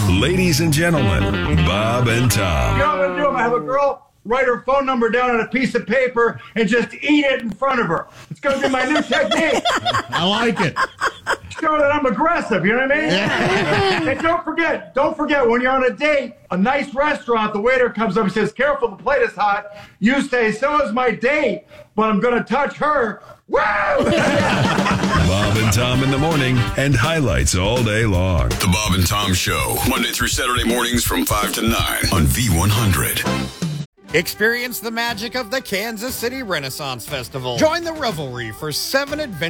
Ladies and gentlemen, Bob and Tom. You know what I'm going to do? I'm going to have a girl write her phone number down on a piece of paper and just eat it in front of her. It's going to be my new technique. I like it. Show that I'm aggressive, you know what I mean? And don't forget, when you're on a date, a nice restaurant, the waiter comes up and says, careful, the plate is hot. You say, so is my date, but I'm going to touch her. Woo! Bob and Tom in the morning and highlights all day long. The Bob and Tom Show, Monday through Saturday mornings from 5 to 9 on V100. Experience the magic of the Kansas City Renaissance Festival. Join the revelry for 7 adventures.